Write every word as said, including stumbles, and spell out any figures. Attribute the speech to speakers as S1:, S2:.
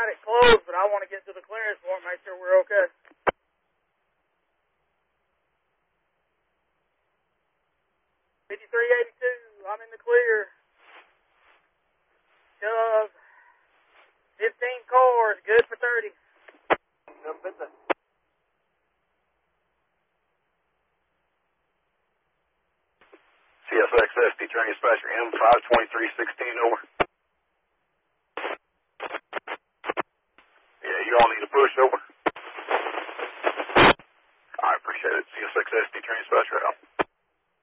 S1: got it closed, but I want to get to the clearance point, make sure we're okay. fifty-three eighty-two, I'm in the clear. Shove. fifteen cars, good for thirty.
S2: C S X S D, turn dispatcher M five twenty-three sixteen, over.